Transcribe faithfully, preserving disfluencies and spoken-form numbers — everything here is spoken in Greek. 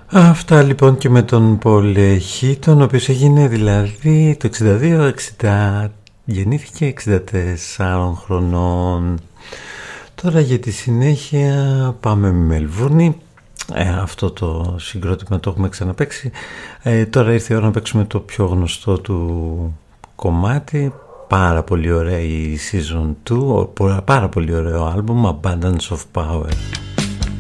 Αυτά λοιπόν και με τον Πολ Χίτον, ο οποίος έγινε δηλαδή το εξήντα δύο εξήντα, γεννήθηκε εξήντα τεσσάρων χρονών. Τώρα για τη συνέχεια πάμε με Μελβούρνη. Ε, αυτό το συγκρότημα το έχουμε ξαναπαίξει. Ε, τώρα ήρθε η ώρα να παίξουμε το πιο γνωστό του κομμάτι. Πάρα πολύ ωραία η Season δύο, πάρα πολύ ωραίο άλμπουμ, Abundance of Power.